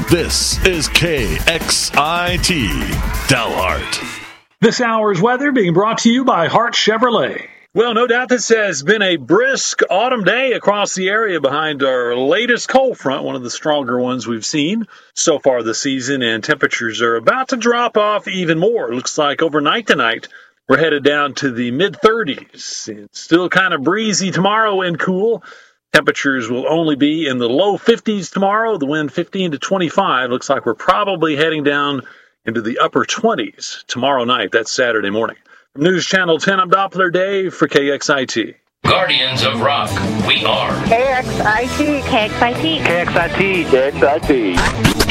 This is KXIT Dalhart. This hour's weather being brought to you by Hart Chevrolet. Well, no doubt this has been a brisk autumn day across the area behind our latest cold front, one of the stronger ones we've seen so far this season, and temperatures are about to drop off even more. It looks like overnight tonight we're headed down to the mid-30s. It's still kind of breezy tomorrow and cool. Temperatures will only be in the low 50s tomorrow, the wind 15 to 25. Looks like we're probably heading down into the upper 20s tomorrow night. That's Saturday morning. From News Channel 10, I'm Doppler Dave for KXIT. Guardians of Rock, we are KXIT. KXIT. KXIT. KXIT.